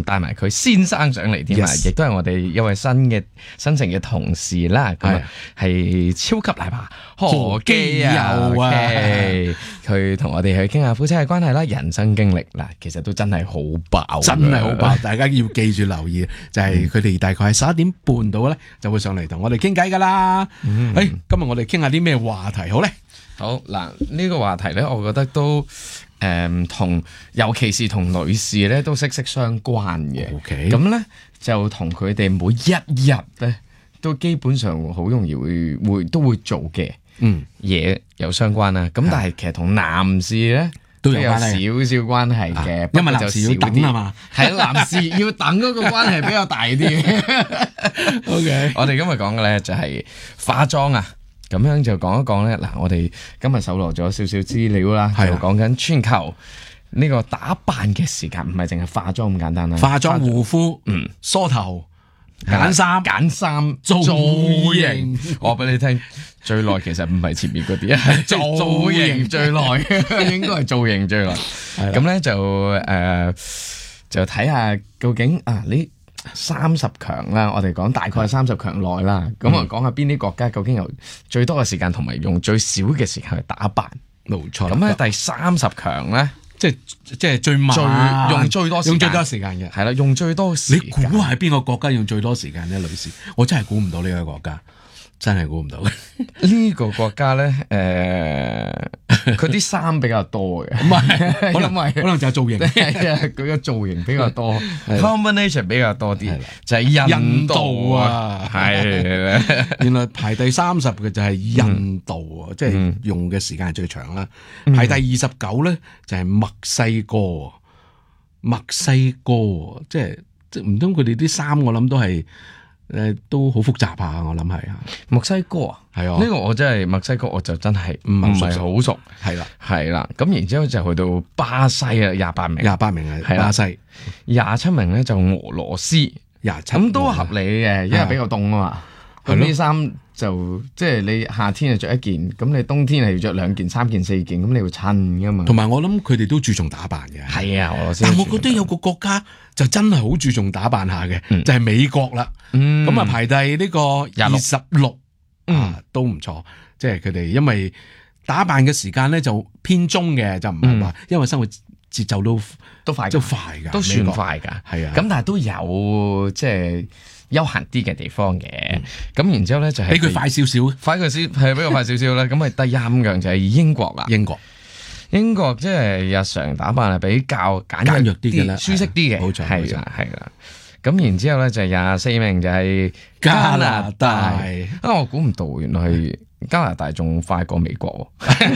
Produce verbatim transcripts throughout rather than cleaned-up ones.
帶埋佢先生上嚟添啊，亦都係我哋一位新嘅新城嘅同事啦。咁啊係超級奶爸何基佑啊，佢同我哋去傾下夫妻嘅關係啦、人生經歷啦，其實都真係好爆， 真係好爆！大家要記住留意，就係佢哋大概係十一點半到咧，就會上嚟同我哋傾偈噶啦。誒、嗯哎，今日我哋傾下啲咩話題好咧？ 好嗱，呢、呢個話題咧，我覺得都誒同、呃，尤其是同女士咧都息息相關嘅。 OK， 咁咧就同佢哋每一日咧都基本上好容易會會都會做嘅嗯嘢有相關啦。咁但係其實同男士咧都有少少關係嘅、啊， 因為男士要等啊嘛。 係男士要等嗰個關係比較大啲。 OK， 我哋今日講嘅咧就係化妝啊。咁樣就講一講咧，嗱，我哋今日搜羅咗少少資料啦，就講緊全球呢個打扮嘅時間，唔係淨係化妝咁簡單啦。 化妝、護膚、嗯、梳頭、揀衫、 揀衫、造型。我話俾你聽，最耐其實唔係前面嗰啲，係造型最耐，應該係造型最耐。咁咧就誒、呃、就睇下究竟啊呢。三十強啦，我哋講大概係三十強內啦。咁啊，講下邊啲國家究竟有最多嘅時間同埋用最少嘅時間去打扮。 冇錯。 咁喺第三十強咧， 即係即係最慢， 最用最多時間用最多時間嘅。 係啦，用最多時間。 你估下係邊個國家用最多時間咧，女士？我真係估唔到呢個國家。真係估唔到嘅呢個國家咧，誒，佢啲衫比較多嘅， 唔係，可能因為可能就係造型， 係啊，佢嘅造型比較多，combination 比較多啲，就係印度啊，係， 原來排第三十嘅就係印度啊，即係用嘅時間係最長啦。排第二十九咧就係墨西哥，墨西哥即係即係唔通佢哋啲衫我諗都係。誒，都好複雜啊！我諗係啊， 墨西哥啊，係啊，呢個我真係墨西哥，我就真係唔係好熟，係啦，係啦。咁然之後就去到巴西啊，廿八名， 廿八名係巴西， 廿七名咧就俄羅斯，廿七咁都合理嘅，因為比較凍啊嘛。咁啲衫就即係你夏天就着一件，咁你冬天係要着兩件、三件、四件，咁你會襯噶嘛。 同埋我諗佢哋都注重打扮嘅。係啊，俄羅斯。 但我覺得有個國家就真係好注重打扮下嘅，嗯、就係美國啦。咁啊、嗯、排第呢個二十六，啊都唔錯。即係佢哋因為打扮嘅時間咧就偏中嘅，就唔係話因為生活節奏都都快，都快㗎， 都算快㗎。係啊，咁但係都有即係。休閒啲嘅地方嘅，咁、嗯、然之後咧就係比佢快少少， 快佢少係比佢快少少啦。咁係第廿五強就係英國啦。 英國， 英國即係日常打扮係比較簡約啲嘅啦，舒適啲嘅，冇錯，係啦，係啦。咁然之後咧就係廿四名就係加拿大，啊我估唔到原來係加拿大仲快過美國，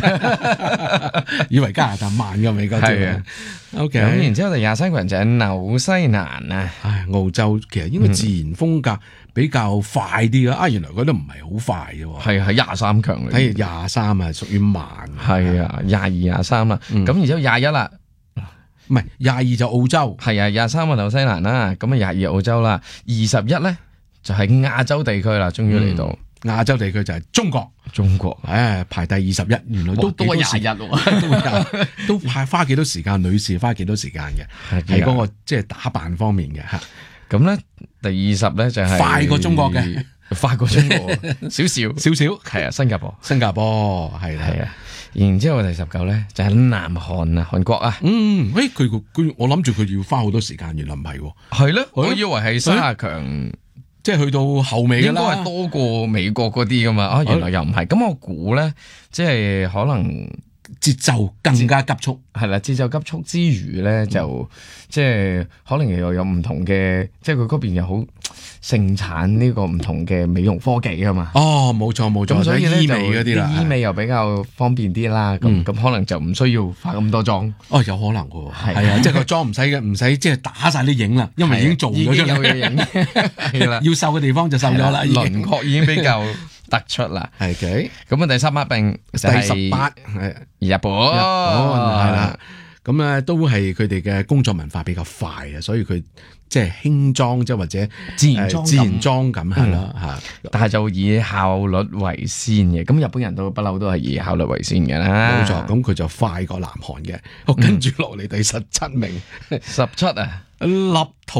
以為加拿大慢過美國啫。OK， 咁然之後就廿三個人就係紐西蘭啊， 唉，澳洲其實應該自然風格比較快啲嘅，啊原來佢都唔係好快嘅， 係係廿三強嚟， 睇廿三啊屬於慢， 係啊廿二廿三啦，咁然之後廿一啦。 唔係廿二就澳洲， 係啊廿三個紐西蘭啦，咁啊廿二澳洲啦，二十一咧就係亞洲地區啦，終於嚟到亞、嗯、洲地區就係中國， 中國， 誒排第二十一，原來都都廿日喎，都派花幾多時間，女士花幾多時間嘅，係嗰、那個即係打扮方面嘅吓， 咁咧第二十咧就係快過中國嘅， 快過中國少少少少，係啊新加坡， 新加坡係啦。 然之後第十九咧就係南韓啊，韓國啊， 嗯，誒佢佢我諗住佢要花好多時間，原來唔係喎， 係咧，我以為係三十強， 即係去到後尾噶啦， 應該係多過美國嗰啲噶嘛，啊原來又唔係，咁我估咧即係可能節奏更加急促， 係啦，節奏急促之餘咧就即係可能又有唔同嘅，即係佢嗰邊又好盛產呢個唔同嘅美容科技啊嘛。 哦，冇錯冇錯， 所以咧醫美嗰啲啦， 醫美又比較方便啲啦。咁咁可能就唔需要化咁多妝。 哦，有可能嘅，係啊，即係個妝唔使嘅，唔使即係打晒啲影啦，因為已經做咗出嚟， 有嘢影，係啦， 要瘦嘅地方就瘦咗啦， 輪廓已經比較突出啦。 係嘅， 咁啊第三百名第十八係日本， 係啦。咁咧都係佢哋嘅工作文化比較快啊，所以佢即係輕裝，即係或者自然裝、 自然裝咁係啦嚇。 但係就以效率為先嘅，咁日本人都不嬲都係以效率為先嘅啦。 冇錯，咁佢就快過南韓嘅。我跟住落嚟第十七名， 十七啊， 立陶